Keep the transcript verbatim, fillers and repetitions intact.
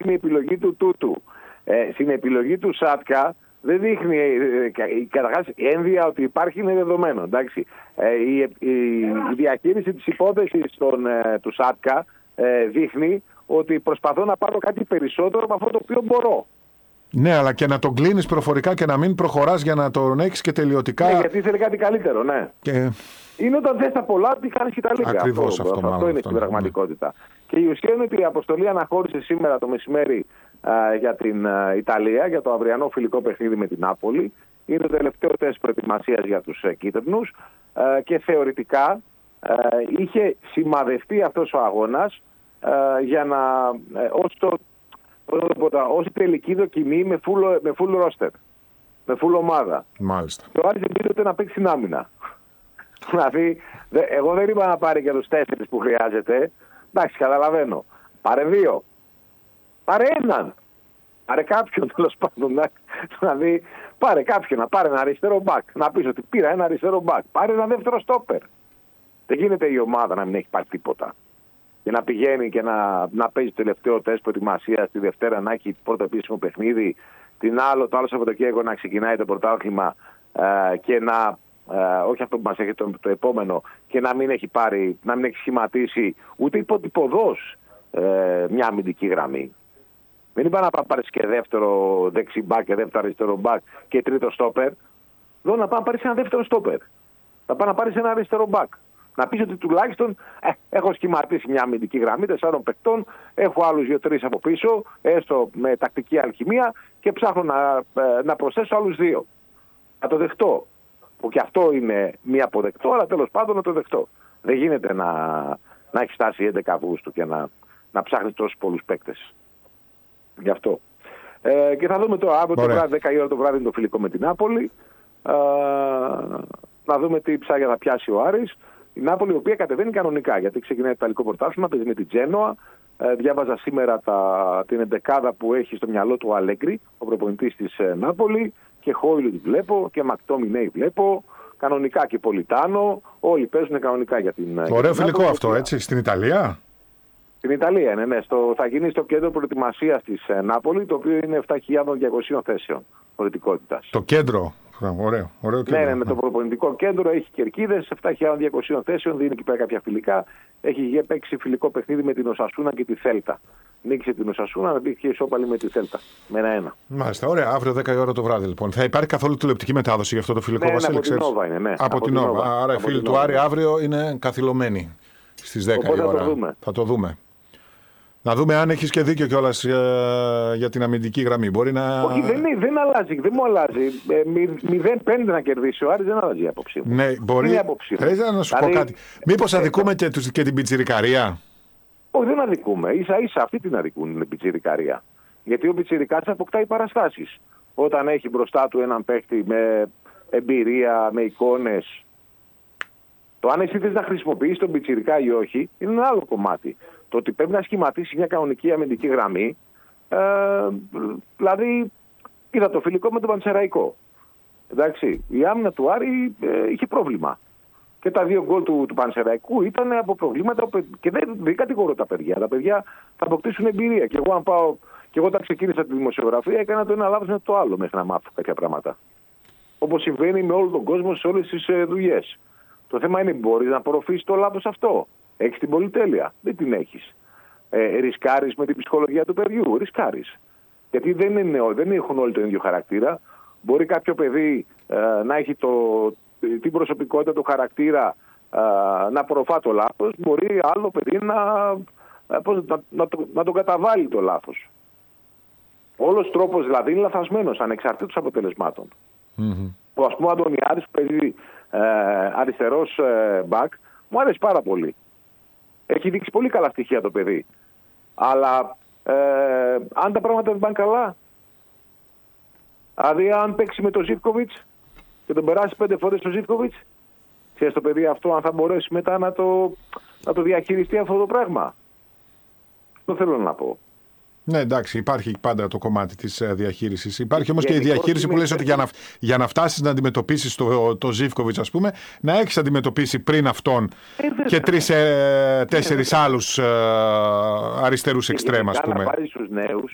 δείχνει η επιλογή του Τούτου. Ε, στην επιλογή του Σάτκα δεν δείχνει ε, καταρχάς ένδυα ότι υπάρχει, είναι δεδομένο. Εντάξει. Ε, η, η, η διαχείριση της υπόθεσης των, ε, του Σάτκα ε, δείχνει ότι προσπαθώ να πάρω κάτι περισσότερο από αυτό το οποίο μπορώ. Ναι, αλλά και να τον κλείνεις προφορικά και να μην προχωράς για να τον έχεις και τελειωτικά. Ναι, γιατί θέλει κάτι καλύτερο, ναι. Και... είναι όταν θες τα πολλά, τι κάνεις και τα λίγα. Ακριβώς αυτό, αυτό, αυτό, αυτό είναι στην πραγματικότητα. Ναι. Και η ουσία είναι ότι η αποστολή αναχώρησε σήμερα το μεσημέρι α, για την α, Ιταλία, για το αυριανό φιλικό παιχνίδι με την Νάπολη. Είναι το τελευταίο τεστ προετοιμασίας για τους ε, κίτρινους α, και θεωρητικά α, είχε σημαδευτεί αυτός ο αγώνας α, για να ε, ως, το, ως η τελική δοκιμή με full, με full roster, με full ομάδα. Μάλιστα. Και ο Άρης εμπειρίζεται να παίξει στην άμυνα. Δηλαδή, εγώ δεν είπα να πάρει και τους τέσσερις που χρειάζεται. Εντάξει, καταλαβαίνω. Πάρε δύο. Πάρε έναν. Πάρε κάποιον, τέλος πάντων. Δηλαδή, πάρε κάποιον, να πάρε ένα αριστερό μπακ. Να πεις ότι πήρα ένα αριστερό μπακ. Πάρε ένα δεύτερο στόπερ. Δεν γίνεται η ομάδα να μην έχει πάρει τίποτα. Και να πηγαίνει και να, να παίζει το τελευταίο τεστ προετοιμασίας, τη Δευτέρα να έχει πρώτο επίσημο παιχνίδι, την άλλο, το άλλο Σαββατοκύριακο να ξεκινάει το πρωτάθλημα ε, και να. Uh, όχι αυτό που μας έχει το, το επόμενο, και να μην έχει πάρει, να μην έχει σχηματίσει ούτε υποτυπωδώς uh, μια αμυντική γραμμή. Δεν είπα να πάρεις και δεύτερο δεξιμπάκ και δεύτερο αριστερό μπακ και τρίτο στόπερ. Λέω να πάει να πάρεις ένα δεύτερο στόπερ. Να πάει να πάρεις ένα αριστερό μπακ. Να πεις ότι τουλάχιστον ε, έχω σχηματίσει μια αμυντική γραμμή τεσσάρων παικτών, έχω άλλους δύο-τρεις από πίσω, έστω με τακτική αλχημία, και ψάχνω να, ε, να προσθέσω άλλους δύο. Να το δεχτώ. Που και αυτό είναι μη αποδεκτό, αλλά τέλος πάντων να το δεχτώ. Δεν γίνεται να, να έχει φτάσει έντεκα Αυγούστου και να, να ψάχνει τόσους πολλούς παίκτες. Γι' αυτό. Ε, και θα δούμε τώρα αύριο το βράδυ, δέκα η ώρα το βράδυ, είναι το φιλικό με την Νάπολη. Ε, να δούμε τι ψάγια θα πιάσει ο Άρης. Η Νάπολη, η οποία κατεβαίνει κανονικά, γιατί ξεκινάει το Ιταλικό πρωτάθλημα, παίζει με την Τζένοα. Ε, διάβαζα σήμερα τα, την εντεκάδα που έχει στο μυαλό του ο Αλέγκρι, ο προπονητής της ε, Νάπολη. Και Χόιλουντ βλέπω και Μακτόμινέι βλέπω. Κανονικά και Πολιτάνο. Όλοι παίζουν κανονικά για την. Ωραίο φιλικό αυτό, έτσι, στην Ιταλία. Στην Ιταλία, ναι, ναι. Στο, θα γίνει στο κέντρο προετοιμασίας της ε, Νάπολη, το οποίο είναι επτά χιλιάδες διακόσιες θέσεων χωρητικότητας. Το κέντρο. Ωραίο, ωραίο κέντρο. Ναι, ναι, με το προπονητικό κέντρο έχει κερκίδες, επτά χιλιάδες διακόσιες θέσεων, δίνει εκεί πέρα κάποια φιλικά. Έχει παίξει φιλικό παιχνίδι με την Οσασούνα και τη Θέλτα. Νίκησε την Οσασούνα, να μπήκε ισόπαλη με τη Θέλτα. Με ένα-ένα. Μάλιστα, ωραία. Αύριο δέκα η ώρα το βράδυ, λοιπόν. Θα υπάρχει καθόλου τηλεοπτική μετάδοση για αυτό το φιλικό, ναι, Βασίλη? Ναι, από την Νόβα είναι, ναι. Από, από την Νόβα. Άρα οι φίλοι του Άρη αύριο είναι καθυλωμένοι στις δέκα η ώρα. Θα το δούμε. Θα το δούμε. Να δούμε αν έχεις και δίκιο κιόλας για, για την αμυντική γραμμή. Μπορεί να... Όχι, δεν, δεν αλλάζει, δεν μου αλλάζει. Ε, μηδέν πέντε να κερδίσει ο Άρης, δεν αλλάζει η άποψή μου. Ναι, μπορεί. Θέλεις να σου δηλαδή, πω κάτι. Μήπως αδικούμε και, και την πιτσιρικαρία? Όχι, δεν αδικούμε. Ίσα ίσα αυτοί την αδικούν την πιτσιρικαρία. Γιατί ο πιτσιρικάς αποκτάει παραστάσεις. Όταν έχει μπροστά του έναν παίχτη με εμπειρία, με εικόνες. Το αν εσύ θες να χρησιμοποιήσεις τον πιτσιρικά ή όχι είναι ένα άλλο κομμάτι. Το ότι πρέπει να σχηματίσει μια κανονική αμυντική γραμμή, ε, δηλαδή είδα το φιλικό με τον Πανσεραϊκό. Εντάξει, η άμυνα του Άρη ε, είχε πρόβλημα. Και τα δύο γκολ του, του Πανσεραϊκού ήταν από προβλήματα και δεν, δεν κατηγορώ τα παιδιά. Τα παιδιά θα αποκτήσουν εμπειρία. Και εγώ, αν πάω, και εγώ όταν ξεκίνησα τη δημοσιογραφία, έκανα το ένα λάθος με το άλλο μέχρι να μάθω κάποια πράγματα. Όπως συμβαίνει με όλο τον κόσμο σε όλες τις ε, δουλειές. Το θέμα είναι, μπορείς να απορροφήσεις το λάθος αυτό? Έχεις την πολυτέλεια? Δεν την έχεις. Ε, ρισκάρεις με την ψυχολογία του παιδιού? Ρισκάρεις. Γιατί δεν, είναι, δεν έχουν όλοι τον ίδιο χαρακτήρα. Μπορεί κάποιο παιδί ε, να έχει το, την προσωπικότητα, το χαρακτήρα ε, να απορροφά το λάθος. Μπορεί άλλο παιδί να, πώς, να, να, το, να τον καταβάλει το λάθος. Όλος τρόπος δηλαδή είναι λαθασμένος, ανεξαρτήτως αποτελεσμάτων. Mm-hmm. Ο ας πούμε ο Αντωνιάδης που παίζει ε, αριστερός ε, μπακ, μου άρεσε πάρα πολύ. Έχει δείξει πολύ καλά στοιχεία το παιδί. Αλλά ε, αν τα πράγματα δεν πάνε καλά, δηλαδή αν παίξει με τον Ζίβκοβιτς και τον περάσει πέντε φορές τον Ζίβκοβιτς, ξέρεις το παιδί αυτό αν θα μπορέσει μετά να το, να το διαχειριστεί αυτό το πράγμα? Το θέλω να πω. Ναι, εντάξει, υπάρχει πάντα το κομμάτι της διαχείρισης. Υπάρχει όμως και η διαχείριση που λες ότι για να, για να φτάσεις να αντιμετωπίσεις το, το Ζίβκοβιτς, ας πούμε, να έχεις αντιμετωπίσει πριν αυτόν ε, και τρεις-τέσσερις ε, άλλους ε, αριστερούς εξτρέμ, ας πούμε. Να πάρεις τους νέους,